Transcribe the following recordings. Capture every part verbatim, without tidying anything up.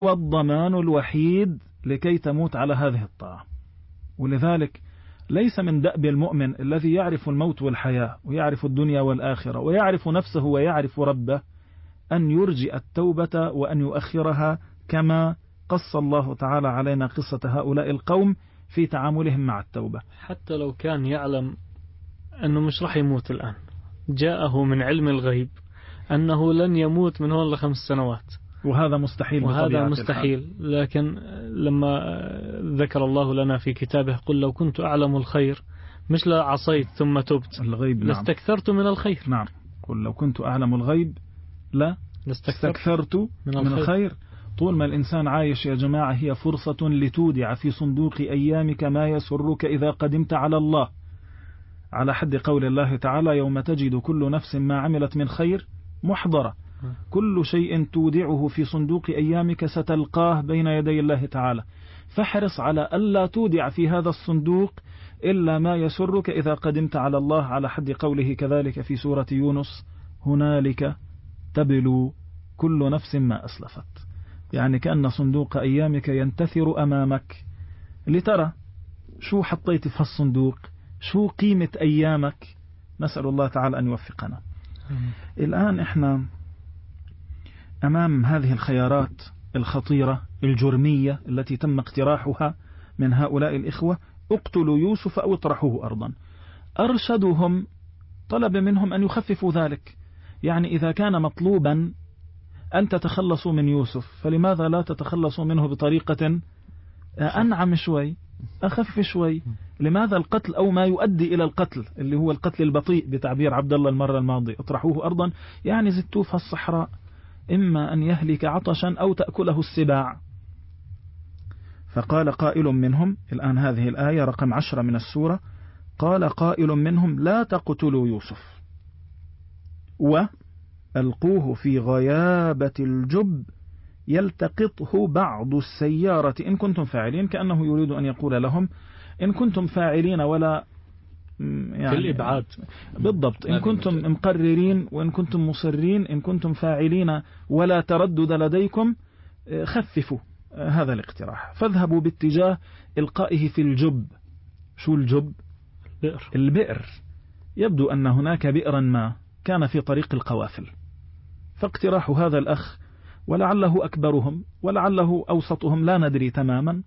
والضمان الوحيد لكي تموت على هذه الطاعة. ولذلك ليس من دأب المؤمن الذي يعرف الموت والحياة ويعرف الدنيا والآخرة ويعرف نفسه ويعرف ربه أن يرجئ التوبة وأن يؤخرها، كما قص الله تعالى علينا قصة هؤلاء القوم في تعاملهم مع التوبة. حتى لو كان يعلم أنه مش رح يموت الآن، جاءه من علم الغيب أنه لن يموت من هون لخمس سنوات، وهذا مستحيل، وهذا مستحيل. لكن لما ذكر الله لنا في كتابه قل لو كنت أعلم الخير مش لا عصيت ثم تبت الغيب، لاستكثرت من الخير. نعم، قل لو كنت أعلم الغيب لا استكثرت من, من الخير. الخير. طول ما الإنسان عايش يا جماعة هي فرصة لتودع في صندوق أيامك ما يسرك إذا قدمت على الله، على حد قول الله تعالى يوم تجد كل نفس ما عملت من خير محضرة. كل شيء تودعه في صندوق أيامك ستلقاه بين يدي الله تعالى، فاحرص على ألا تودع في هذا الصندوق إلا ما يسرك إذا قدمت على الله، على حد قوله كذلك في سورة يونس هنالك تبلو كل نفس ما أسلفت. يعني كأن صندوق أيامك ينتثر أمامك لترى شو حطيت في الصندوق، شو قيمة أيامك. نسأل الله تعالى أن يوفقنا. الآن إحنا أمام هذه الخيارات الخطيرة الجرمية التي تم اقتراحها من هؤلاء الإخوة: اقتلوا يوسف أو اطرحوه أرضا. أرشدهم طلب منهم أن يخففوا ذلك، يعني إذا كان مطلوبا أن تتخلصوا من يوسف فلماذا لا تتخلصوا منه بطريقة أنعم شوي، أخف شوي؟ لماذا القتل أو ما يؤدي إلى القتل اللي هو القتل البطيء بتعبير عبد الله المرة الماضية؟ اطرحوه أرضا يعني زدتوه في الصحراء، إما أن يهلك عطشا أو تأكله السباع. فقال قائل منهم، الآن هذه الآية رقم عشرة من السورة، قال قائل منهم لا تقتلوا يوسف وألقوه في غيابة الجب يلتقطه بعض السيارة إن كنتم فاعلين، كأنه يريد أن يقول لهم إن كنتم فاعلين ولا يعني في الإبعاد بالضبط، إن كنتم مقررين وإن كنتم مصرين إن كنتم فاعلين ولا تردد لديكم خففوا هذا الاقتراح، فاذهبوا باتجاه إلقائه في الجب. شو الجب؟ بئر. البئر. يبدو أن هناك بئرا ما كان في طريق القوافل، فاقتراح هذا الأخ ولعله أكبرهم ولعله أوسطهم لا ندري تماما،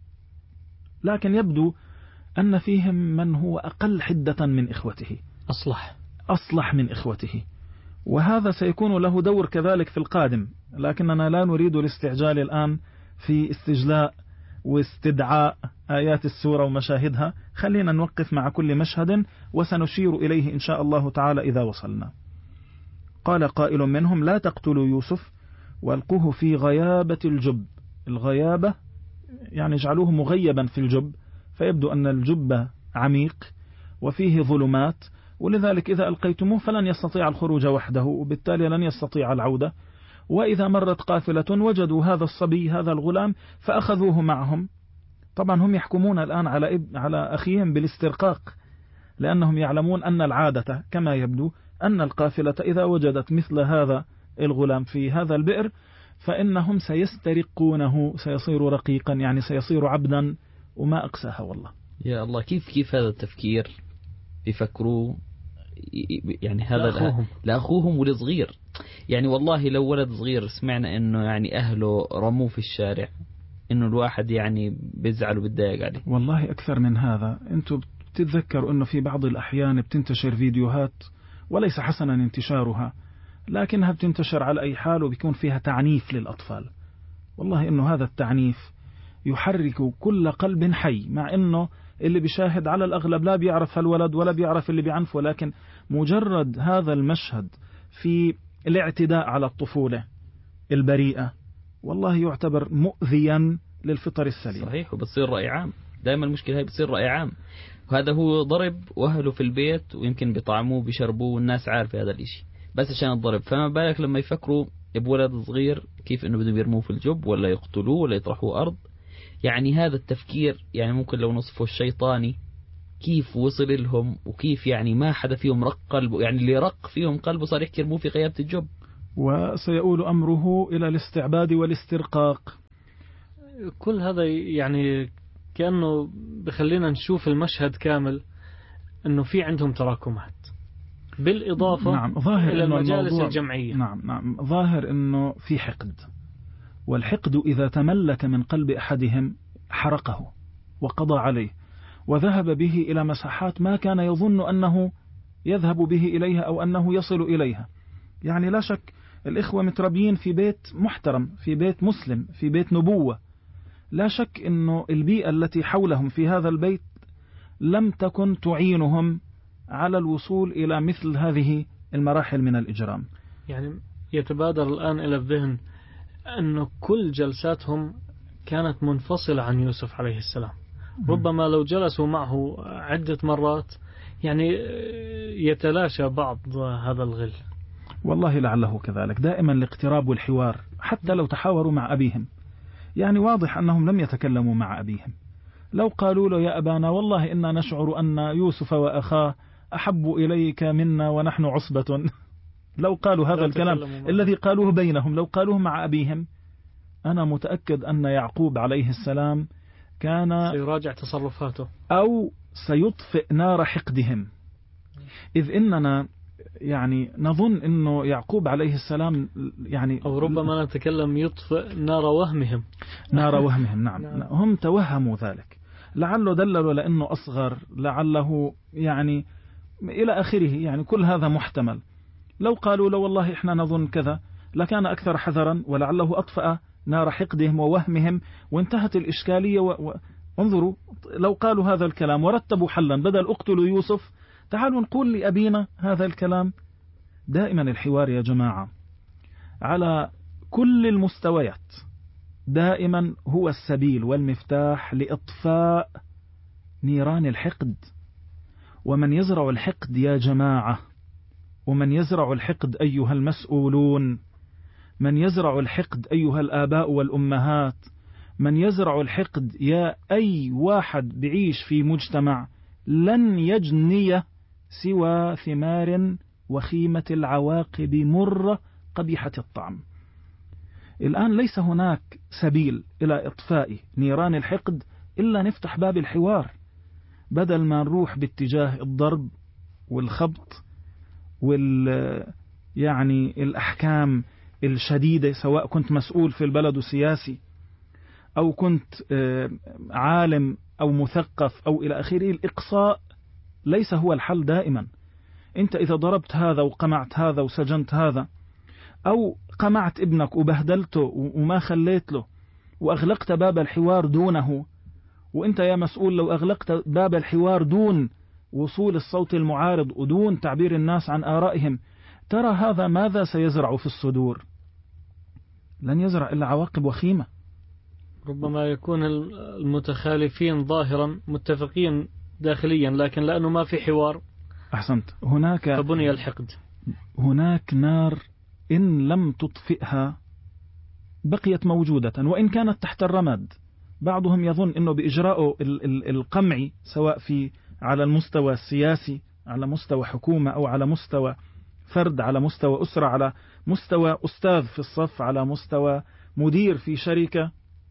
لكن يبدو أن فيهم من هو أقل حدة من إخوته، أصلح أصلح من إخوته، وهذا سيكون له دور كذلك في القادم. لكننا لا نريد الاستعجال الآن في استجلاء واستدعاء آيات السورة ومشاهدها، خلينا نوقف مع كل مشهد وسنشير إليه إن شاء الله تعالى إذا وصلنا. قال قائل منهم لا تقتلوا يوسف والقوه في غيابة الجب. الغيابة يعني اجعلوه مغيبا في الجب، فيبدو أن الجب عميق وفيه ظلمات، ولذلك إذا ألقيتموه فلن يستطيع الخروج وحده وبالتالي لن يستطيع العودة. وإذا مرت قافلة وجدوا هذا الصبي هذا الغلام فأخذوه معهم. طبعا هم يحكمون الآن على إب على أخيهم بالاسترقاق، لأنهم يعلمون أن العادة كما يبدو أن القافلة إذا وجدت مثل هذا الغلام في هذا البئر فإنهم سيسترقونه، سيصير رقيقا يعني سيصير عبدا، وما أقساها والله. يا الله، كيف كيف هذا التفكير يفكروا يعني هذا لأخوهم, لأخوهم ولصغير. يعني والله لو ولد صغير سمعنا إنه يعني أهله رموه في الشارع إنه الواحد يعني بيزعل وبتضايق عليه. والله أكثر من هذا، أنتم بتتذكروا إنه في بعض الأحيان بتنتشر فيديوهات وليس حسنا انتشارها، لكنها بتنتشر على أي حال وبيكون فيها تعنيف للأطفال. والله إنه هذا التعنيف يحرك كل قلب حي، مع إنه اللي بيشاهد على الأغلب لا بيعرف هالولد ولا بيعرف اللي بيعنفه، ولكن مجرد هذا المشهد في الاعتداء على الطفولة البريئة والله يعتبر مؤذيا للفطر السليم. صحيح، وبتصير رأي عام. دائما المشكلة هي بتصير رأي عام، وهذا هو ضرب وأهله في البيت ويمكن بيطعموه بيشربوه والناس عارفة هذا الإشي بس عشان الضرب. فما بالك لما يفكروا بولد صغير كيف إنه بدهم يرموه في الجب ولا يقتلوه ولا يطرحوه أرض. يعني هذا التفكير يعني ممكن لو نصفه الشيطاني كيف وصل لهم، وكيف يعني ما حدا فيهم رق قلبه، يعني اللي رق فيهم قلبه صار يحكي يرموه في غيابة الجب. وسيؤول أمره إلى الاستعباد والاسترقاق. كل هذا يعني كأنه بخلينا نشوف المشهد كامل، أنه في عندهم تراكمات بالإضافة نعم ظاهر إلى المجالس الموضوع الجمعية. نعم نعم ظاهر أنه في حقد، والحقد إذا تملك من قلب أحدهم حرقه وقضى عليه وذهب به إلى مساحات ما كان يظن أنه يذهب به إليها أو أنه يصل إليها. يعني لا شك الإخوة متربيين في بيت محترم، في بيت مسلم، في بيت نبوة، لا شك أنه البيئة التي حولهم في هذا البيت لم تكن تعينهم على الوصول إلى مثل هذه المراحل من الإجرام. يعني يتبادر الآن إلى الذهن أنه كل جلساتهم كانت منفصلة عن يوسف عليه السلام. ربما لو جلسوا معه عدة مرات يعني يتلاشى بعض هذا الغل. والله لعله كذلك. دائما الاقتراب والحوار حتى لو تحاوروا مع أبيهم، يعني واضح أنهم لم يتكلموا مع أبيهم. لو قالوا له يا أبانا والله إنا نشعر أن يوسف وأخاه أحب إليك منا ونحن عصبة لو قالوا هذا الكلام الذي قالوه بينهم، لو قالوه مع أبيهم، أنا متأكد أن يعقوب عليه السلام كان سيراجع تصرفاته أو سيطفئ نار حقدهم. إذ إننا يعني نظن أنه يعقوب عليه السلام يعني أو ربما نتكلم يطفئ نار وهمهم نار وهمهم نعم. نعم هم توهموا ذلك، لعله دللوا لأنه أصغر، لعله يعني إلى آخره، يعني كل هذا محتمل. لو قالوا لو والله إحنا نظن كذا لكان أكثر حذرا، ولعله أطفأ نار حقدهم ووهمهم وانتهت الإشكالية. و... وانظروا لو قالوا هذا الكلام ورتبوا حلا بدل اقتلوا يوسف، تعالوا نقول لأبينا هذا الكلام. دائما الحوار يا جماعة على كل المستويات دائما هو السبيل والمفتاح لإطفاء نيران الحقد. ومن يزرع الحقد يا جماعة، ومن يزرع الحقد أيها المسؤولون، من يزرع الحقد أيها الآباء والأمهات، من يزرع الحقد يا أي واحد بعيش في مجتمع، لن يجني سوى ثمار وخيمة العواقب مرة قبيحة الطعم. الآن ليس هناك سبيل إلى إطفاء نيران الحقد إلا نفتح باب الحوار، بدل ما نروح باتجاه الضرب والخبط وال يعني الأحكام الشديدة، سواء كنت مسؤول في البلد وسياسي أو كنت عالم أو مثقف أو إلى آخره. الإقصاء ليس هو الحل دائما. أنت إذا ضربت هذا وقمعت هذا وسجنت هذا، أو قمعت ابنك وبهدلته وما خليت له وأغلقت باب الحوار دونه، وأنت يا مسؤول لو أغلقت باب الحوار دون وصول الصوت المعارض ودون تعبير الناس عن آرائهم، ترى هذا ماذا سيزرع في الصدور؟ لن يزرع إلا عواقب وخيمة. ربما يكون المتخالفين ظاهرا متفقين داخليا، لكن لأنه ما في حوار أحسنت هناك فبني الحقد. هناك نار إن لم تطفئها بقيت موجودة وإن كانت تحت الرماد. بعضهم يظن أنه بإجراء القمع سواء في على المستوى السياسي، على مستوى حكومة، أو على مستوى فرد، على مستوى أسرة، على مستوى أستاذ في الصف، على مستوى مدير في شركة،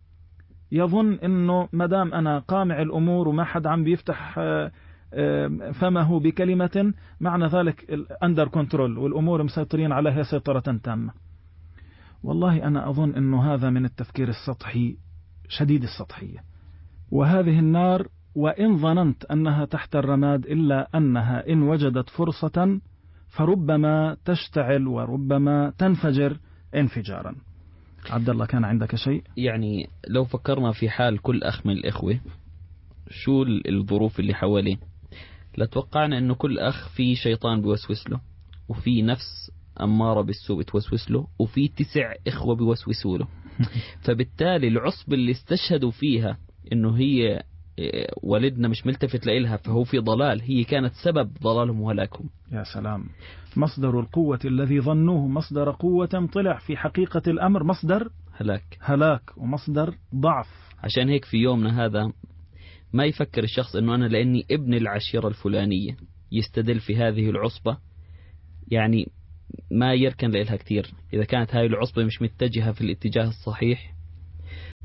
يظن أنه مدام أنا قامع الأمور وما حد عم بيفتح فمه بكلمة معنى ذلك أندر كنترول والأمور مسيطرين عليها سيطرة تامة. والله أنا أظن أنه هذا من التفكير السطحي شديد السطحية. وهذه النار وإن ظننت أنها تحت الرماد إلا أنها إن وجدت فرصة فربما تشتعل وربما تنفجر انفجارا. عبد الله كان عندك شيء؟ يعني لو فكرنا في حال كل أخ من الإخوة، شو الظروف اللي حواليه، لتوقعنا أنه كل أخ في شيطان بيوسوس له، وفي نفس أمارة بالسوء بتوسوس له، وفي تسع إخوة بيوسوسوا له. فبالتالي العصبة اللي استشهدوا فيها أنه هي والدنا مش ملتفت لإلها فهو في ضلال، هي كانت سبب ضلالهم وهلاكهم. يا سلام، مصدر القوة الذي ظنوه مصدر قوة طلع في حقيقة الأمر مصدر هلاك هلاك ومصدر ضعف. عشان هيك في يومنا هذا ما يفكر الشخص أنه أنا لأني ابن العشيرة الفلانية يستدل في هذه العصبة، يعني ما يركن لإلها كثير. إذا كانت هاي العصبة مش متجهة في الاتجاه الصحيح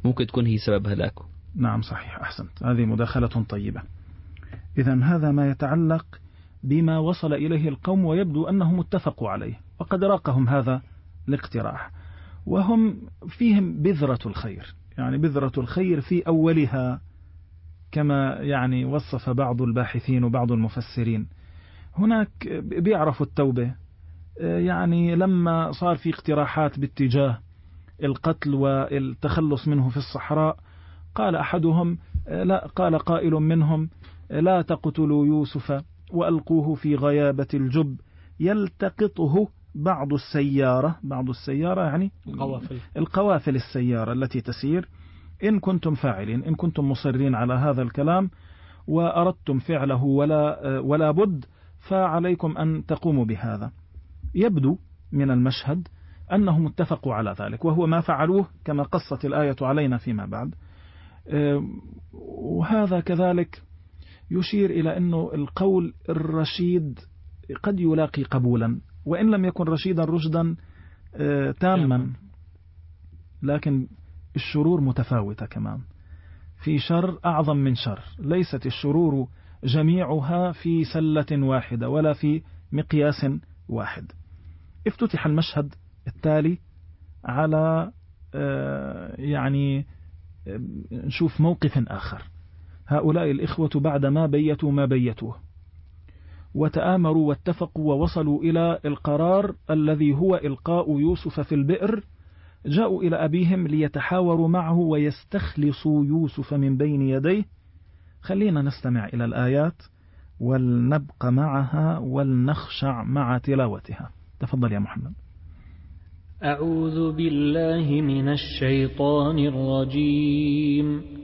ممكن تكون هي سبب هلاكه. نعم صحيح، أحسنت، هذه مداخلة طيبة. إذن هذا ما يتعلق بما وصل إليه القوم، ويبدو أنهم اتفقوا عليه وقد راقهم هذا الاقتراح، وهم فيهم بذرة الخير، يعني بذرة الخير في أولها كما يعني وصف بعض الباحثين وبعض المفسرين. هناك بيعرفوا التوبة، يعني لما صار في اقتراحات باتجاه القتل والتخلص منه في الصحراء، قال أحدهم لا قال قائل منهم لا تقتلوا يوسف وألقوه في غيابة الجب يلتقطه بعض السيارة، بعض السيارة يعني القوافل, القوافل السيارة التي تسير، إن كنتم فاعلين، إن كنتم مصرين على هذا الكلام وأردتم فعله ولا, ولا بد، فعليكم أن تقوموا بهذا. يبدو من المشهد أنهم اتفقوا على ذلك، وهو ما فعلوه كما قصت الآية علينا فيما بعد. وهذا كذلك يشير إلى أنه القول الرشيد قد يلاقي قبولا، وإن لم يكن رشيدا رشدا تاما، لكن الشرور متفاوتة كمان، في شر أعظم من شر، ليست الشرور جميعها في سلة واحدة ولا في مقياس واحد. افتتح المشهد التالي على يعني نشوف موقف آخر. هؤلاء الإخوة بعدما بيتوا ما بيتوه وتآمروا واتفقوا ووصلوا إلى القرار الذي هو إلقاء يوسف في البئر، جاءوا إلى أبيهم ليتحاوروا معه ويستخلصوا يوسف من بين يديه. خلينا نستمع إلى الآيات ولنبقى معها ولنخشع مع تلاوتها. تفضل يا محمد. أعوذ بالله من الشيطان الرجيم.